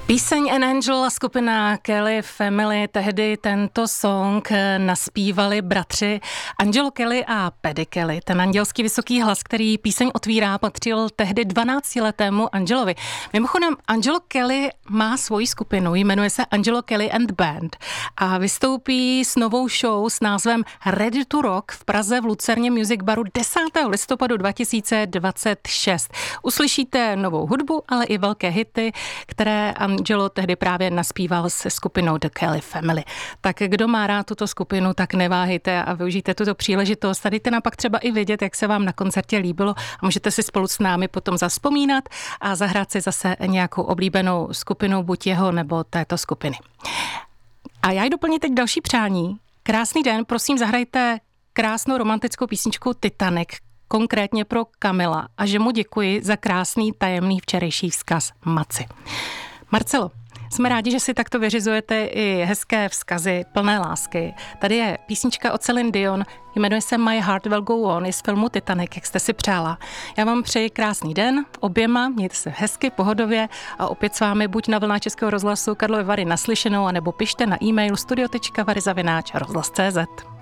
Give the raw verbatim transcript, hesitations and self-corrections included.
Píseň An Angel a skupina Kelly Family, tehdy tento song naspívali bratři Angelo Kelly a Paddy Kelly. Ten andělský vysoký hlas, který píseň otvírá, patřil tehdy dvanáctiletému Angelovi. Mimochodem, Angelo Kelly má svoji skupinu, jmenuje se Angelo Kelly and Band a vystoupí s novou show s názvem Ready to Rock v Praze v Lucerně Music Baru desátého listopadu dva tisíce dvacet šest. Uslyšíte novou hudbu, ale i velké hity, které Angelo tehdy právě naspíval se skupinou The Kelly Family. Tak kdo má rád tuto skupinu, tak neváhejte a využijte tuto příležitost. Tady na pak třeba i vědět, jak se vám na koncertě líbilo a můžete si spolu s námi potom zavzpomínat a zahrát si zase nějakou oblíbenou skupinu, buď jeho nebo této skupiny. A já jí doplním teď další přání. Krásný den, prosím zahrajte krásnou romantickou písničku Titanic, konkrétně pro Kamila, a že mu děkuji za krásný tajemný včerejší vzkaz Maci. Marcelo, jsme rádi, že si takto vyřizujete i hezké vzkazy plné lásky. Tady je písnička od Celine Dion, jmenuje se My Heart Will Go On, je z filmu Titanic, jak jste si přála. Já vám přeji krásný den oběma, mějte se hezky, pohodově a opět s vámi buď na vlnách Českého rozhlasu Karlovy Vary naslyšenou, anebo pište na e-mail studio tečka vary zavináč rozhlas tečka cé zet.